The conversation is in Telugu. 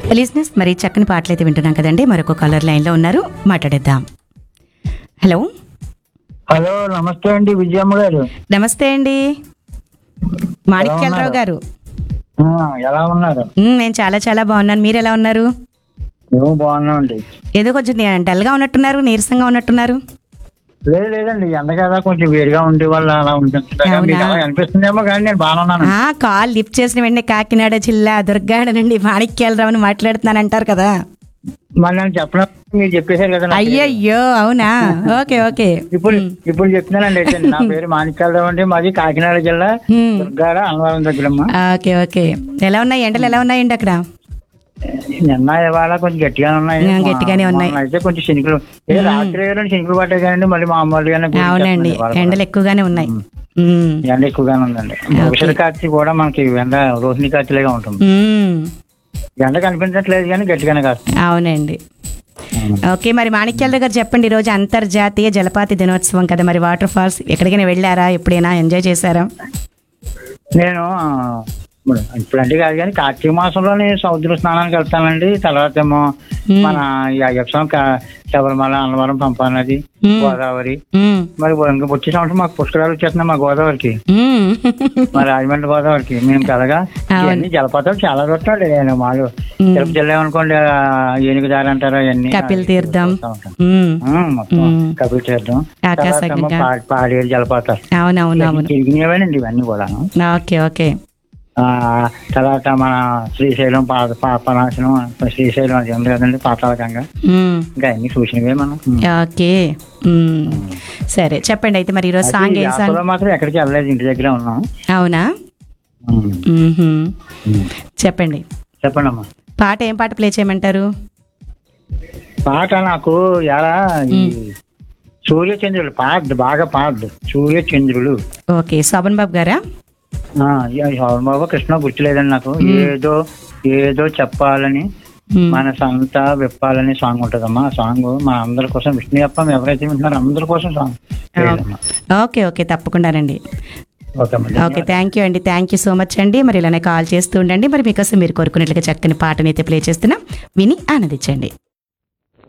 లిజినెస్ మరి చక్కని పాటలు అయితే వింటున్నాం కదండి. మరొక కాలర్ లైన్లో ఉన్నారు, మాట్లాడేద్దాం. హలో హలో, నమస్తే అండి విజయమ్మ గారు. నమస్తే అండి మాణిక్యాలరావు గారు. ఎలా ఉన్నారు? నేను చాలా చాలా బాగున్నాను. మీరు ఎలా ఉన్నారు? మేము బాగున్నాం అండి. ఏదో కొంచెం డల్గా ఉన్నట్టున్నారు, నీరసంగా ఉన్నట్టున్నారు. లేదండి, ఎండ కదా కొంచెం వేడిగా ఉండే వల్ల అలా ఉంటుంది. అవునా? మీకు అలా అనిపిస్తుందేమో కానీ నేను బాగున్నాను. కాల్ లిఫ్ట్ చేసిన వెంటనే కాకినాడ జిల్లా దుర్గాడ నుండి మాణిక్యాలరావు అని మాట్లాడుతున్నాను అంటారు కదా. మరి నేను చెప్పడం మీరు చెప్పేశారు కదా నాకు. అయ్యయ్యో అవునా? Okay okay. ఇప్పుడు చెప్తున్నానండి. అయితే నా పేరు మాణిక్యాలరావు అండి, మాది కాకినాడ జిల్లా దుర్గాడ అన్నవరం దగ్గరమ్మా. Okay okay. ఎలా ఉన్నాయి ఎండలు, ఎలా ఉన్నాయండి అక్కడ? నిన్న ఇవాళ కొంచెం గట్టిగానే ఉన్నాయి. గట్టిగానే ఉన్నాయి. అయితే కొంచెం శనికలు రాత్రి శనికలు పట్టాయి కానీ మళ్ళీ మామూలుగానే అవునండి, ఎండలు ఎక్కువగానే ఉన్నాయి. ఎండ ఎక్కువగానే ఉందండి. ఉషర కార్తీ కూడా మనకి ఎండ రోహిణి కార్తీలాగా ఉంటుంది. ఎండ కనిపించట్లేదు కానీ గట్టిగానే కాదు. అవునండి. ఓకే, మరి మాణిక్యాలరావు గారు చెప్పండి, ఈరోజు అంతర్జాతీయ జలపాత దినోత్సవం కదా, మరి వాటర్ ఫాల్స్ ఎక్కడికైనా వెళ్ళారా, ఎప్పుడైనా ఎంజాయ్ చేశారా? నేను ఇప్పుడంటే కాదు కానీ కార్తీక మాసంలోనే సముద్ర స్నానానికి వెళ్తానండి. తర్వాత ఏమో మన యక్షం శబరిమల, అన్నవరం, పంపా నది, గోదావరి. మరి ఇంకా వచ్చే సంవత్సరం మాకు పుష్కరాలు వచ్చేస్తున్నాయి మా గోదావరికి, మరి రాజమండ్రి గోదావరికి. మేము కలగా ఇవన్నీ జలపాతాలు చాలా చూస్తాడు. మాకు తిరుపతి వెళ్ళామనుకోండి, ఏనుగు దారి అంటారు అవన్నీ, కపిల్ తీర్థం, మొత్తం కపిల్ తీర్థం, పాడేరు జలపాతాలు. అవునవునవును, తిరిగినవేనండి ఇవన్నీ కూడా. Okay okay. తర్వాత మన శ్రీశైలం, పాపనాశనం, శ్రీశైలం అది ఉంది కదండి, పాతాళగంగ, ఇంకా అన్ని చూసినవే మనం. ఓకే సరే చెప్పండి. అయితే మరి ఈరోజు సాంగ్ ఏం సాంగ్? మాత్రం ఎక్కడికి వెళ్ళలేదు, ఇంటి దగ్గర ఉన్నాం. అవునా? చెప్పండి అమ్మా. పాట ఏం పాట ప్లే చేయమంటారు? పాట నాకు ఎలా సూర్యచంద్రులు పాడదు, బాగా పాడదు. సూర్యచంద్రులు. ఓకే, శోభన్ బాబు గారా? బాబు కృష్ణ గుర్తులేదండి నాకు. ఏదో ఏదో చెప్పాలని మనసంతా విప్పాలని సాంగ్ ఉంటుందమ్మా. ఆ సాంగ్ మన అందరి కోసం, విష్ణుయప్పం ఎవరైతే వింటున్నారో అందరి కోసం సాంగ్. ఓకే ఓకే, తప్పకుండానండి. ఓకే, థ్యాంక్ యూ అండి, థ్యాంక్ యూ సో మచ్ అండి. మరి ఇలానే కాల్ చేస్తూ ఉండండి. మరి మీకోసం మీరు కోరుకున్నట్లుగా చక్కని పాటనైతే ప్లే చేస్తున్నాం, విని ఆనందించండి.